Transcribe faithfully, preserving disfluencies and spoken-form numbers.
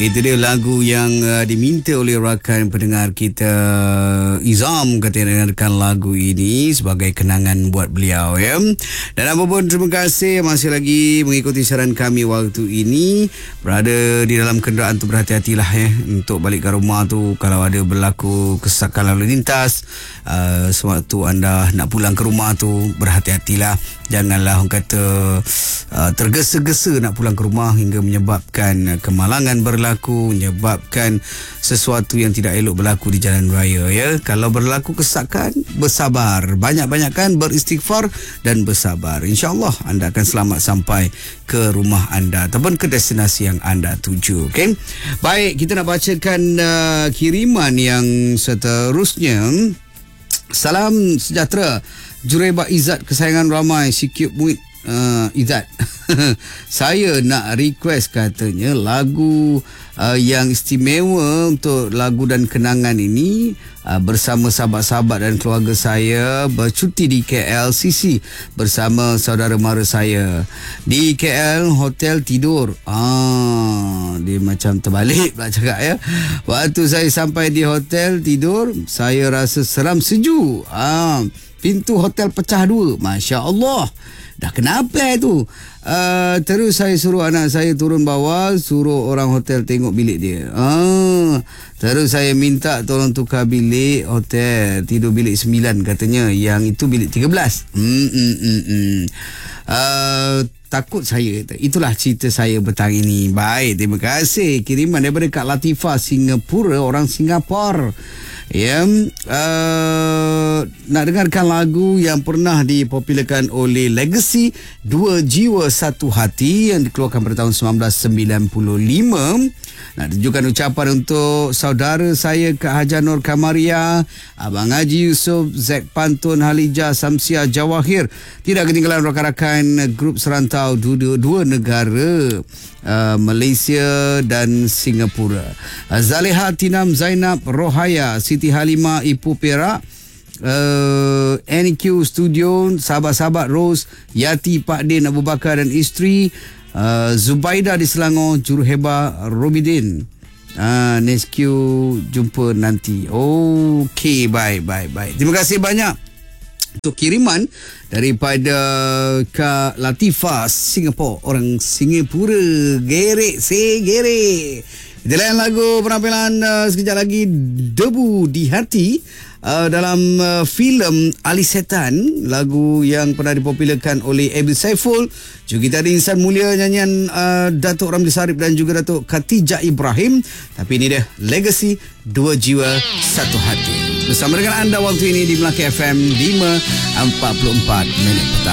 Itu dia lagu yang uh, diminta oleh rakan pendengar kita, Izam, katanya dengarkan lagu ini sebagai kenangan buat beliau, ya. Dan apa pun, terima kasih masih lagi mengikuti saran kami waktu ini. Berada di dalam kenderaan tu berhati-hatilah, ya, untuk balik ke rumah tu. Kalau ada berlaku kesesakan lalu lintas, uh, sewaktu anda nak pulang ke rumah tu, berhati-hatilah. Janganlah orang kata uh, tergesa-gesa nak pulang ke rumah hingga menyebabkan kemalangan berlaku, menyebabkan sesuatu yang tidak elok berlaku di jalan raya, ya. Kalau berlaku kesesakan, bersabar, banyak-banyakkan beristighfar dan bersabar. InsyaAllah anda akan selamat sampai ke rumah anda ataupun ke destinasi yang anda tuju. Okay? Baik, kita nak bacakan uh, kiriman yang seterusnya. Salam sejahtera Jureba Izzat, kesayangan ramai, sikit muid uh, Izzat. Saya nak request, katanya, lagu uh, yang istimewa untuk lagu dan kenangan ini, uh, bersama sahabat-sahabat dan keluarga saya bercuti di K L C C bersama saudara mara saya. Di K L hotel tidur. Ah, dia macam terbalik pula cakap, ya. Waktu saya sampai di hotel tidur, saya rasa seram sejuk. Ah, pintu hotel pecah dua. Masya Allah. Dah kenapa tu? Uh, terus saya suruh anak saya turun bawah, suruh orang hotel tengok bilik dia. Ah, terus saya minta tolong tukar bilik hotel, tidur bilik sembilan katanya. Yang itu bilik tiga belas. Hmm, hmm, hmm, hmm. Uh, takut saya. Itulah cerita saya petang ini. Baik, terima kasih. Kiriman daripada Kak Latifah, Singapura, orang Singapura. Ya, uh, nak dengarkan lagu yang pernah dipopularkan oleh Legacy, Dua Jiwa Satu Hati, yang dikeluarkan pada tahun sembilan belas sembilan puluh lima. Nak tunjukkan ucapan untuk saudara saya Kak Hajar Nur Kamaria, Abang Haji Yusof, Zek Pantun, Halijah, Samsia, Jawahir. Tidak ketinggalan rakan-rakan grup serantau dua, dua negara, uh, Malaysia dan Singapura. uh, Zaleha, Tinam, Zainab, Rohaya, Siti Halimah, Ipu Perak, uh, N Q Studio, sahabat-sahabat Rose, Yati, Pak Din, Abu Bakar dan isteri, uh, Zubaida di Selangor, Juruheba, Robidin. uh, Nesq, jumpa nanti. Okey, baik, baik, baik. Terima kasih banyak untuk kiriman daripada Kak Latifah, Singapura, orang Singapura. Gerek, se gerek. Kita layan lagu penampilan uh, sekejap lagi, Debu di Hati, uh, dalam uh, filem Ali Setan, lagu yang pernah dipopularkan oleh Ebil Saiful. Juga kita ada Insan Mulia, nyanyian uh, Datuk Ramli Sarip dan juga Datuk Khatijah Ibrahim. Tapi ini dia Legacy, Dua Jiwa Satu Hati. Bersama dengan anda waktu ini di Melaka F M lima empat puluh empat minit petang.